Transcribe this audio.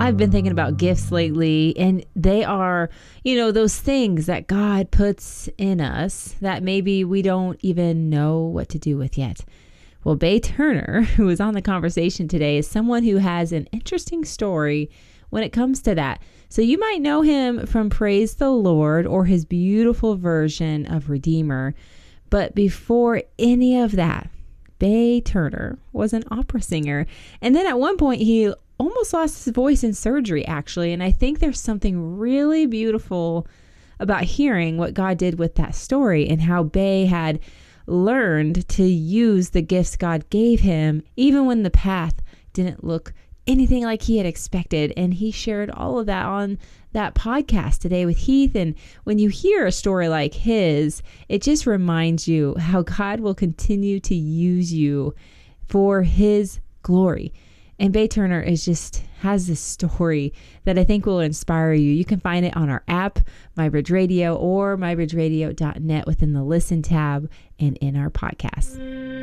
I've been thinking about gifts lately, and they are, those things that God puts in us that maybe we don't even know what to do with yet. Well, Bay Turner, who is on the conversation today, is someone who has an interesting story when it comes to that. So you might know him from Praise the Lord or his beautiful version of Redeemer. But before any of that, Bay Turner was an opera singer. And then at one point, he almost lost his voice in surgery, actually. And I think there's something really beautiful about hearing what God did with that story and how Bay had learned to use the gifts God gave him, even when the path didn't look anything like he had expected. And he shared all of that on that podcast today with Heath. And when you hear a story like his, it just reminds you how God will continue to use you for his glory. And Bay Turner has this story that I think will inspire you. You can find it on our app, MyBridge Radio, or mybridgeradio.net within the Listen tab and in our podcast.